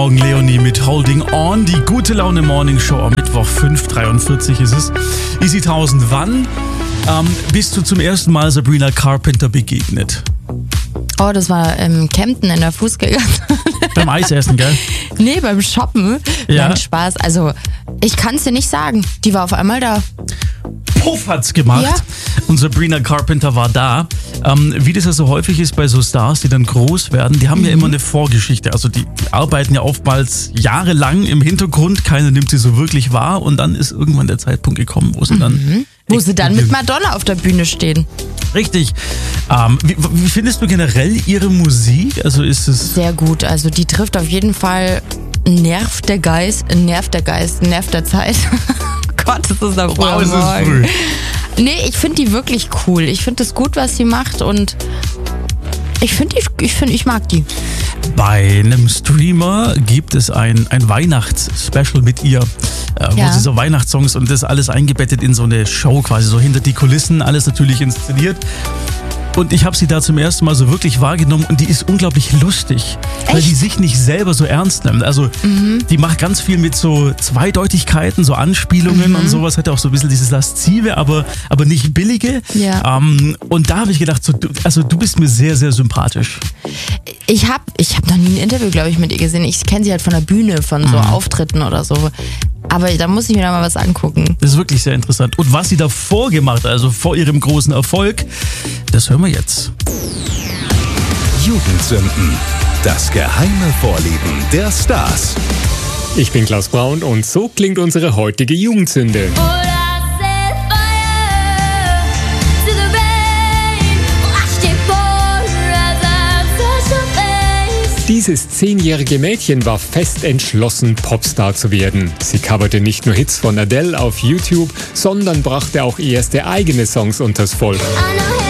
Morgen Leonie mit Holding On, die gute Laune Morning Show am Mittwoch 5:43 ist es. Easy 1000, wann bist du zum ersten Mal Sabrina Carpenter begegnet? Oh, das war im Kempten in der Fußgänger. Beim Eisessen, gell? Nee, beim Shoppen. Ja. Nein, Spaß. Also, ich kann es dir nicht sagen. Die war auf einmal da. Puff hat's gemacht. Ja. Und Sabrina Carpenter war da. Wie das ja so häufig ist bei so Stars, die dann groß werden, die haben ja immer eine Vorgeschichte. Also die arbeiten ja oftmals jahrelang im Hintergrund, keiner nimmt sie so wirklich wahr und dann ist irgendwann der Zeitpunkt gekommen, wo sie dann... Wo sie dann mit Madonna auf der Bühne stehen. Richtig. Wie findest du generell ihre Musik? Also ist es... Sehr gut. Also die trifft auf jeden Fall nervt der Geist, nervt der Zeit. Gott, das ist doch Wow, ist es früh. Nee, ich finde die wirklich cool. Ich finde es gut, was sie macht und ich mag die. Bei einem Streamer gibt es ein Weihnachtsspecial mit ihr, wo sie so Weihnachtssongs und das alles eingebettet in so eine Show quasi, so hinter die Kulissen, alles natürlich inszeniert. Und ich habe sie da zum ersten Mal so wirklich wahrgenommen und die ist unglaublich lustig, weil die sich nicht selber so ernst nimmt. Also die macht ganz viel mit so Zweideutigkeiten, so Anspielungen und sowas, hat ja auch so ein bisschen dieses Laszive, aber nicht billige. Ja. Und da habe ich gedacht, du bist mir sehr, sehr sympathisch. Ich hab noch nie ein Interview, glaube ich, mit ihr gesehen. Ich kenne sie halt von der Bühne, von so Auftritten oder so. Aber da muss ich mir da mal was angucken. Das ist wirklich sehr interessant. Und was sie davor gemacht hat, also vor ihrem großen Erfolg, das hören wir jetzt. Jugendsünden. Das geheime Vorleben der Stars. Ich bin Klaus Braun und so klingt unsere heutige Jugendsünde. Dieses 10-jährige Mädchen war fest entschlossen, Popstar zu werden. Sie coverte nicht nur Hits von Adele auf YouTube, sondern brachte auch erste eigene Songs unters Volk.